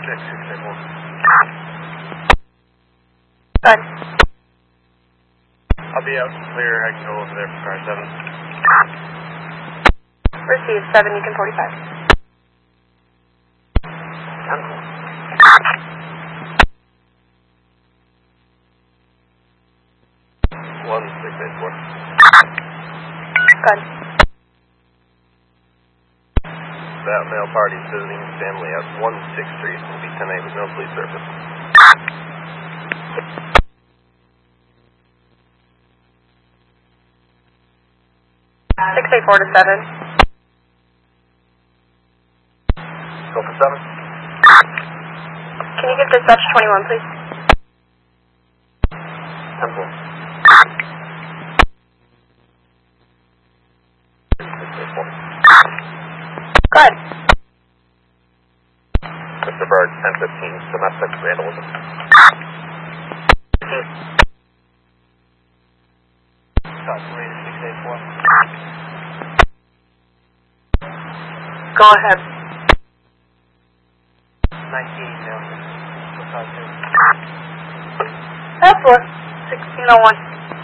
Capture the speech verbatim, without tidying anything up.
Check six eight one. Good. I'll be out clear. I can go over there for car seven. Receive seven, you can forty-five. Cancel. One six eight four. Good. That male party is visiting his family at one sixth Street. Will be ten eight with no police service. six eight four to seven. Go for seven. Can you give dispatch twenty-one, please? Temple. Good. Mister Berg, ten fifteen, domestic vandalism. six eight four. Go ahead. nineteen, now. That's what? sixteen oh one.